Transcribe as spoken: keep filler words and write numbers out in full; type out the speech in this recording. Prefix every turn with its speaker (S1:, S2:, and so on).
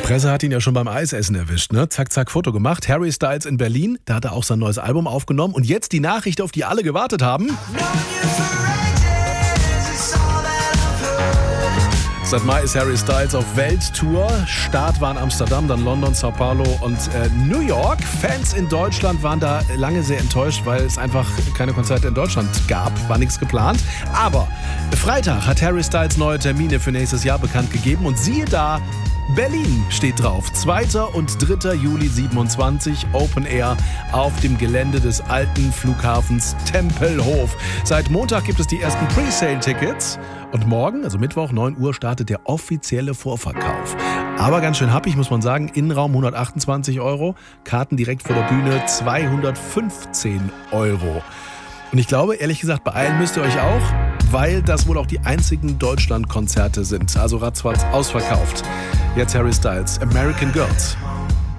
S1: Presse hat ihn ja schon beim Eisessen erwischt, ne? Zack, zack, Foto gemacht. Harry Styles in Berlin, da hat er auch sein neues Album aufgenommen. Und jetzt die Nachricht, auf die alle gewartet haben. Seit Mai ist Harry Styles auf Welttour. Start war in Amsterdam, dann London, Sao Paulo und äh, New York. Fans in Deutschland waren da lange sehr enttäuscht, weil es einfach keine Konzerte in Deutschland gab. War nichts geplant. Aber Freitag hat Harry Styles neue Termine für nächstes Jahr bekannt gegeben. Und siehe da, Berlin steht drauf. zweiter und dritter Juli siebenundzwanzig, Open Air auf dem Gelände des alten Flughafens Tempelhof. Seit Montag gibt es die ersten Presale-Tickets. Und morgen, also Mittwoch, neun Uhr, startet der offizielle Vorverkauf. Aber ganz schön happig, muss man sagen. Innenraum hundertachtundzwanzig Euro, Karten direkt vor der Bühne zweihundertfünfzehn Euro. Und ich glaube, ehrlich gesagt, beeilen müsst ihr euch auch, weil das wohl auch die einzigen Deutschland-Konzerte sind. Also ratzfatz ausverkauft. Jetzt Harry Styles, American Girls.